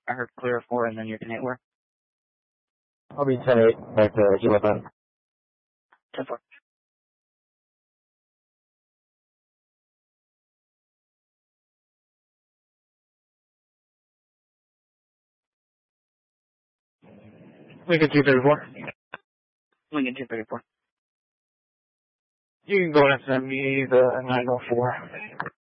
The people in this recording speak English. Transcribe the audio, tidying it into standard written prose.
I heard clear 4 and then you're 10-8 where? I'll be 10-8 back to UFN. 10-4. Lincoln 234. Lincoln 234. You can go and send me the 904.